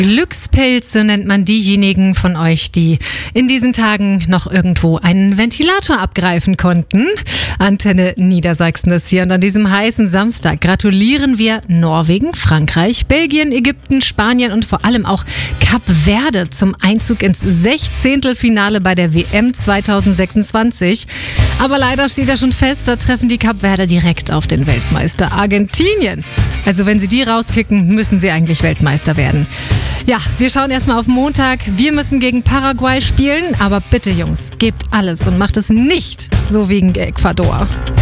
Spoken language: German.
Glückspilze nennt man diejenigen von euch, die in diesen Tagen noch irgendwo einen Ventilator abgreifen konnten. Antenne Niedersachsen ist hier und an diesem heißen Samstag gratulieren wir Norwegen, Frankreich, Belgien, Ägypten, Spanien und vor allem auch Kap Verde zum Einzug ins 16. Finale bei der WM 2026. Aber leider steht ja schon fest, da treffen die Kap Verde direkt auf den Weltmeister Argentinien. Also wenn sie die rauskicken, müssen sie eigentlich Weltmeister werden. Ja, wir schauen erstmal auf Montag. Wir müssen gegen Paraguay spielen, aber bitte Jungs, gebt alles und macht es nicht so wie gegen Ecuador.